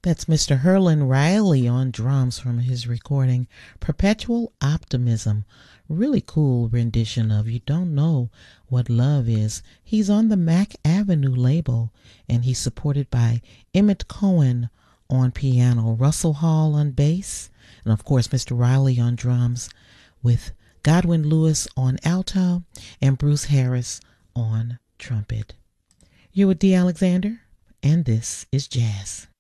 That's Mr. Herlin Riley on drums from his recording Perpetual Optimism. Really cool rendition of You Don't Know What Love Is. He's on the Mac Avenue label, and he's supported by Emmett Cohen on piano, Russell Hall on bass, and of course Mr. Riley on drums, with Godwin Lewis on alto and Bruce Harris on trumpet. You're with D. Alexander, and this is Jazz.